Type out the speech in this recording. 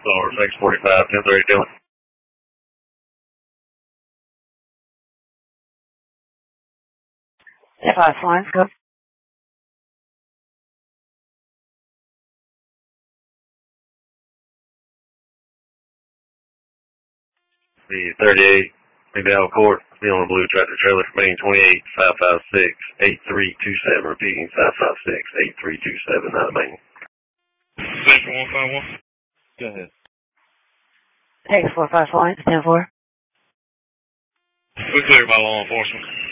Or 645, 1030 Dylan. F5 flying, go. The 38, McDowell Court, be on a blue tractor trailer, main 28-556-8327, repeating 556-8327, not a main. 151. Go ahead. Take 45 flying, 10-4. We're cleared by law enforcement.